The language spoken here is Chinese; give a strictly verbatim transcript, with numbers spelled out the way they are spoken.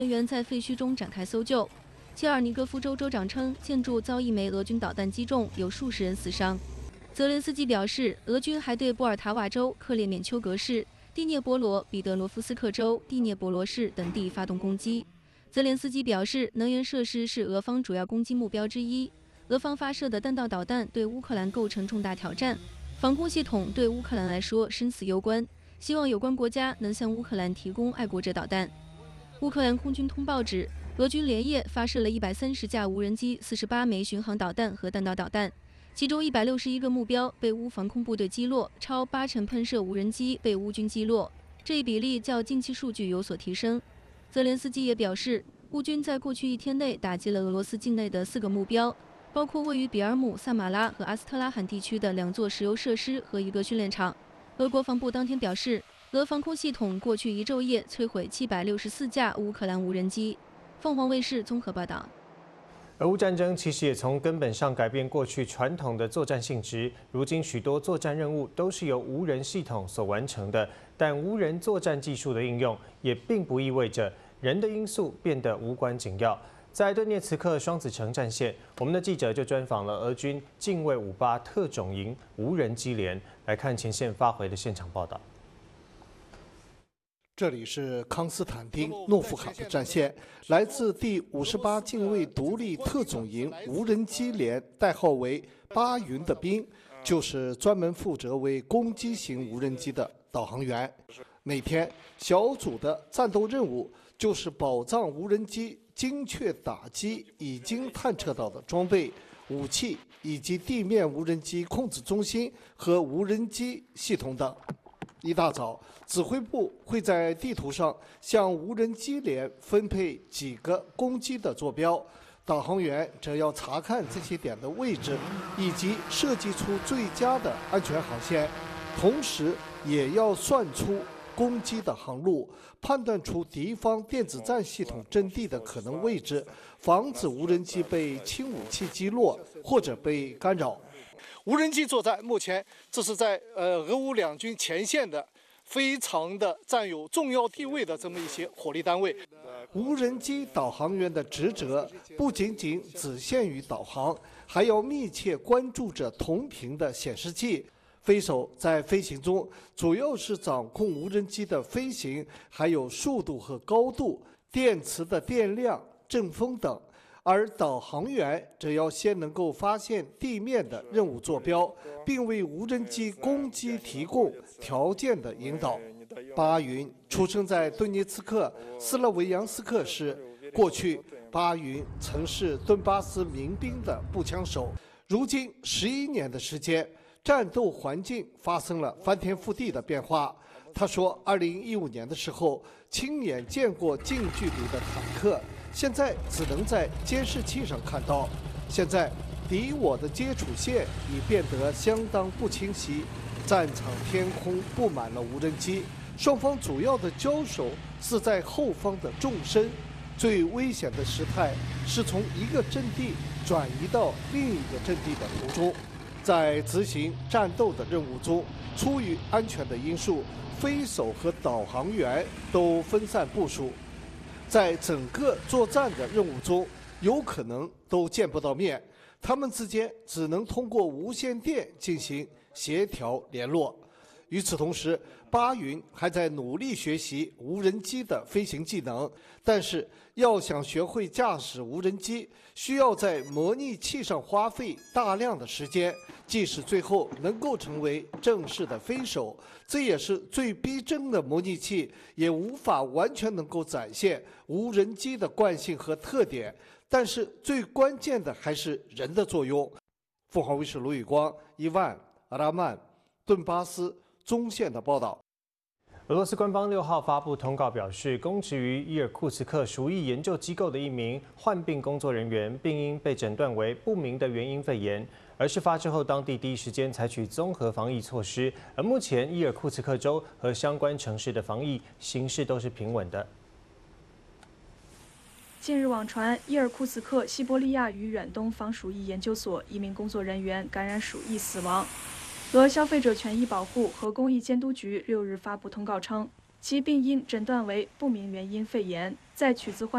人员在废墟中展开搜救。切尔尼戈夫州州长称，建筑遭一枚俄军导弹击中，有数十人死伤。泽连斯基表示，俄军还对波尔塔瓦州、克列缅丘格市、第聂伯罗、彼得罗夫斯克州、第聂伯罗市等地发动攻击。泽连斯基表示，能源设施是俄方主要攻击目标之一。俄方发射的弹道导弹对乌克兰构成重大挑战，防空系统对乌克兰来说生死攸关。希望有关国家能向乌克兰提供爱国者导弹。乌克兰空军通报指，俄军连夜发射了一百三十架无人机、四十八枚巡航导弹和弹道导弹，其中一百六十一个目标被乌防空部队击落，超八成喷射无人机被乌军击落，这一比例较近期数据有所提升。泽连斯基也表示，乌军在过去一天内打击了俄罗斯境内的四个目标，包括位于比尔姆、萨马拉和阿斯特拉罕地区的两座石油设施和一个训练场。俄国防部当天表示，俄防空系统过去一昼夜摧毁七百六十四架乌克兰无人机。凤凰卫视综合报道。 俄乌战争其实也从根本上改变过去传统的作战性质。如今许多作战任务都是由无人系统所完成的，但无人作战技术的应用也并不意味着人的因素变得无关紧要。在顿涅茨克双子城战线，我们的记者就专访了俄军近卫五八特种营无人机连，来看前线发回的现场报道。 这里是康斯坦丁诺夫卡的战线，来自第五十八近卫独立特种营无人机连，代号为巴云的兵，就是专门负责为攻击型无人机的导航员。每天小组的战斗任务就是保障无人机精确打击已经探测到的装备、武器以及地面无人机控制中心和无人机系统等。一大早，指挥部会在地图上向无人机连分配几个攻击的坐标，导航员则要查看这些点的位置，以及设计出最佳的安全航线，同时也要算出攻击的航路，判断出敌方电子战系统阵地的可能位置，防止无人机被轻武器击落或者被干扰。无人机作战目前这是在呃俄乌两军前线的非常的占有重要地位的这么一些火力单位。无人机导航员的职责不仅仅只限于导航，还要密切关注着同频的显示器。飞手在飞行中主要是掌控无人机的飞行，还有速度和高度、电池的电量、阵风等。而导航员则要先能够发现地面的任务坐标，并为无人机攻击提供条件的引导。巴云出生在顿涅茨克斯洛维扬斯克市，过去巴云曾是顿巴斯民兵的步枪手。如今十一年的时间，战斗环境发生了翻天覆地的变化。他说，二零一五年的时候亲眼见过近距离的坦克，现在只能在监视器上看到。现在敌我的接触线已变得相当不清晰，战场天空布满了无人机，双方主要的交手是在后方的纵深。最危险的时态是从一个阵地转移到另一个阵地的途中。在执行战斗的任务中，出于安全的因素，飞手和导航员都分散部署，在整个作战的任务中有可能都见不到面，他们之间只能通过无线电进行协调联络。与此同时，巴云还在努力学习无人机的飞行技能，但是要想学会驾驶无人机，需要在模拟器上花费大量的时间。即使最后能够成为正式的飞手，这也是最逼真的模拟器，也无法完全能够展现无人机的惯性和特点。但是最关键的还是人的作用。凤凰卫视卢宇光、伊万、阿拉曼、顿巴斯中线的报道。 俄罗斯官方六号发布通告表示，公职于伊尔库茨克鼠疫研究机构的一名患病工作人员，病因被诊断为不明的原因肺炎。而事发之后，当地第一时间采取综合防疫措施，而目前伊尔库茨克州和相关城市的防疫形势都是平稳的。 近日网传，伊尔库茨克西伯利亚与远东防鼠疫研究所一名工作人员感染鼠疫死亡。俄消费者权益保护和公益监督局六日发布通告称，其病因诊断为不明原因肺炎，在取自患